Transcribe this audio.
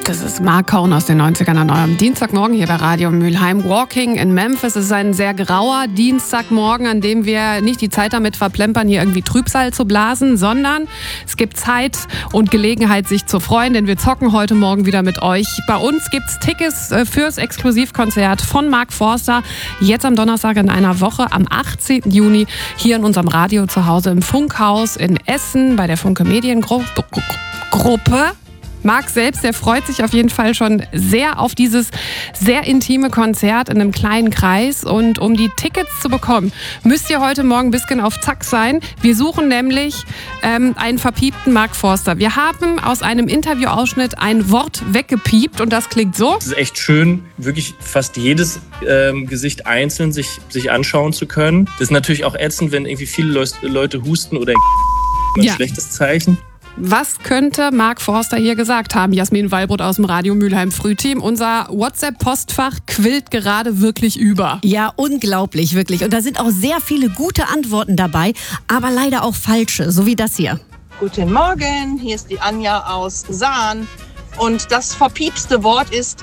Das ist Mark Cohn aus den 90ern an eurem Dienstagmorgen hier bei Radio Mülheim. Walking in Memphis. Es ist ein sehr grauer Dienstagmorgen, an dem wir nicht die Zeit damit verplempern, hier irgendwie Trübsal zu blasen, sondern es gibt Zeit und Gelegenheit, sich zu freuen, denn wir zocken heute Morgen wieder mit euch. Bei uns gibt's Tickets fürs Exklusivkonzert von Mark Forster. Jetzt am Donnerstag in einer Woche, am 18. Juni, hier in unserem Radio zu Hause im Funkhaus in Essen bei der Funke Mediengruppe. Marc selbst, der freut sich auf jeden Fall schon sehr auf dieses sehr intime Konzert in einem kleinen Kreis. Und um die Tickets zu bekommen, müsst ihr heute Morgen ein bisschen auf Zack sein. Wir suchen nämlich einen verpiepten Mark Forster. Wir haben aus einem Interviewausschnitt ein Wort weggepiept und das klingt so. Es ist echt schön, wirklich fast jedes Gesicht einzeln sich anschauen zu können. Das ist natürlich auch ätzend, wenn irgendwie viele Leute husten oder ein schlechtes Zeichen. Was könnte Mark Forster hier gesagt haben? Jasmin Wallbrot aus dem Radio Mülheim Frühteam. Unser WhatsApp-Postfach quillt gerade wirklich über. Ja, unglaublich, wirklich. Und da sind auch sehr viele gute Antworten dabei, aber leider auch falsche, so wie das hier. Guten Morgen, hier ist die Anja aus Sahn. Und das verpiepste Wort ist